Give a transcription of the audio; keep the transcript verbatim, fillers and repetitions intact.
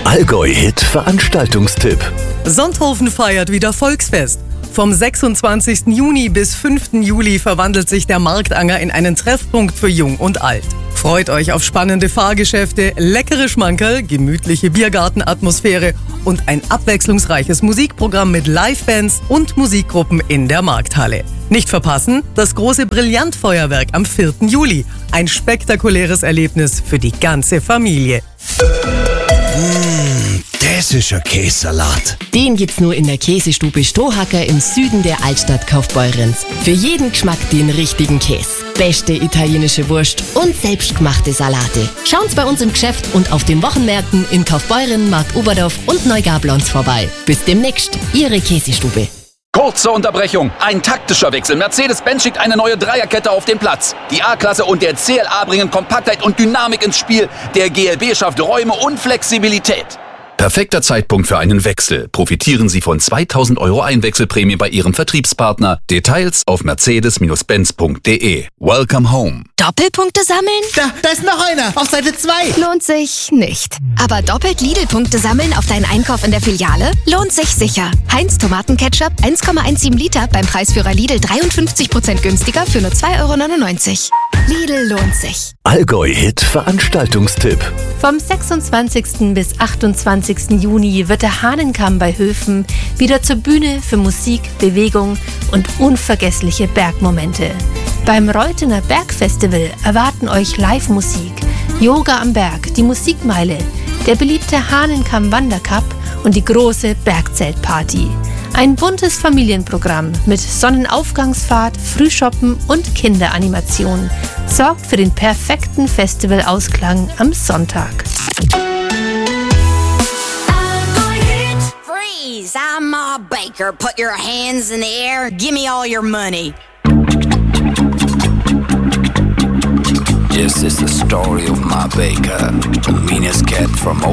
Allgäu-Hit Veranstaltungstipp. Sonthofen feiert wieder Volksfest. Vom sechsundzwanzigsten Juni bis fünften Juli verwandelt sich der Marktanger in einen Treffpunkt für Jung und Alt. Freut euch auf spannende Fahrgeschäfte, leckere Schmankerl, gemütliche Biergartenatmosphäre und ein abwechslungsreiches Musikprogramm mit Livebands und Musikgruppen in der Markthalle. Nicht verpassen, das große Brillantfeuerwerk am vierten Juli. Ein spektakuläres Erlebnis für die ganze Familie. Mmh, das ist ein Käsesalat. Den gibt's nur in der Käsestube Stohacker im Süden der Altstadt Kaufbeurenz. Für jeden Geschmack den richtigen Käse. Beste italienische Wurst und selbstgemachte Salate. Schaut's bei uns im Geschäft und auf den Wochenmärkten in Kaufbeuren, Markt Oberdorf und Neugablonz vorbei. Bis demnächst, Ihre Käsestube. Kurze Unterbrechung. Ein taktischer Wechsel. Mercedes-Benz schickt eine neue Dreierkette auf den Platz. Die A-Klasse und der C L A bringen Kompaktheit und Dynamik ins Spiel. Der G L B schafft Räume und Flexibilität. Perfekter Zeitpunkt für einen Wechsel. Profitieren Sie von zweitausend Euro Einwechselprämie bei Ihrem Vertriebspartner. Details auf mercedes Benz punkt de. Welcome home. Doppelpunkte sammeln? Da, da ist noch einer. Auf Seite zwei. Lohnt sich nicht. Aber doppelt Lidl-Punkte sammeln auf deinen Einkauf in der Filiale? Lohnt sich sicher. Heinz Tomatenketchup eins Komma siebzehn Liter beim Preisführer Lidl dreiundfünfzig Prozent günstiger für nur zwei Euro neunundneunzig. Lidl lohnt sich. Allgäu-Hit Veranstaltungstipp. Vom sechsundzwanzigsten bis achtundzwanzigsten Juni wird der Hahnenkamm bei Höfen wieder zur Bühne für Musik, Bewegung und unvergessliche Bergmomente. Beim Reuthener Bergfestival erwarten euch Live-Musik, Yoga am Berg, die Musikmeile, der beliebte Hahnenkamm-Wandercup und die große Bergzeltparty. Ein buntes Familienprogramm mit Sonnenaufgangsfahrt, Frühshoppen und Kinderanimation sorgt für den perfekten Festivalausklang am Sonntag. Freeze! I'm Ma Baker. Put your hands in the air. Give me all your money. This is the story of Ma Baker, the meanest cat from